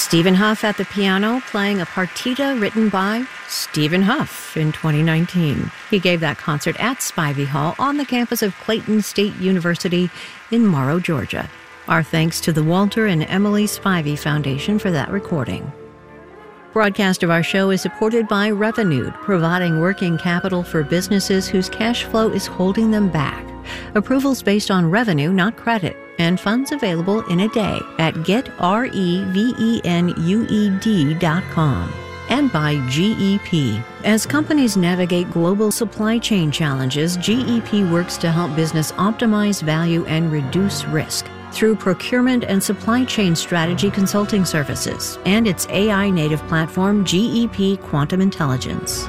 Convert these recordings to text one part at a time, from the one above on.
Stephen Huff at the piano playing a partita written by Stephen Huff in 2019. He gave that concert at Spivey Hall on the campus of Clayton State University in Morrow, Georgia. Our thanks to the Walter and Emily Spivey Foundation for that recording. Broadcast of our show is supported by Revenued, providing working capital for businesses whose cash flow is holding them back. Approvals based on revenue, not credit, and funds available in a day at getrevenued.com. And by GEP. As companies navigate global supply chain challenges, GEP works to help business optimize value and reduce risk through procurement and supply chain strategy consulting services and its AI-native platform, GEP Quantum Intelligence.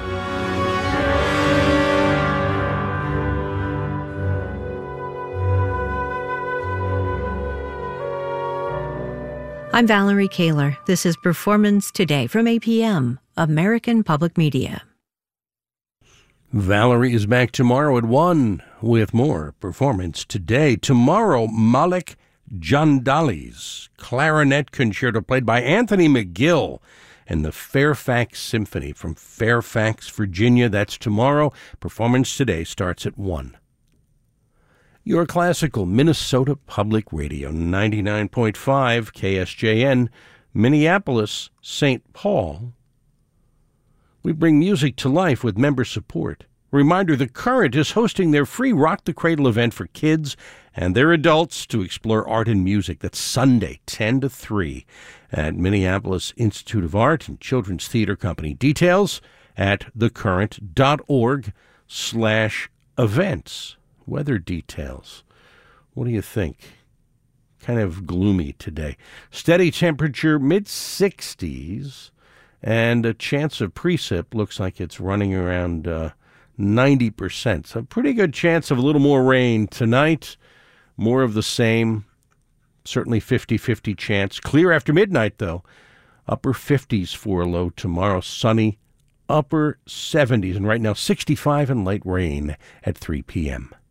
I'm Valerie Kaler. This is Performance Today from APM, American Public Media. Valerie is back tomorrow at 1 with more Performance Today. Tomorrow, Malik Jandali's clarinet concerto played by Anthony McGill and the Fairfax Symphony from Fairfax, Virginia. That's tomorrow. Performance Today starts at 1. Your classical Minnesota Public Radio, 99.5 KSJN, Minneapolis, St. Paul. We bring music to life with member support. Reminder, The Current is hosting their free Rock the Cradle event for kids and their adults to explore art and music. That's Sunday, 10 to 3 at Minneapolis Institute of Art and Children's Theater Company. Details at thecurrent.org/events. Weather details. What do you think? Kind of gloomy today. Steady temperature, mid-60s, and a chance of precip looks like it's running around 90%. So pretty good chance of a little more rain tonight. More of the same. Certainly 50-50 chance. Clear after midnight, though. Upper 50s for a low tomorrow. Sunny, upper 70s. And right now, 65 and light rain at 3 p.m.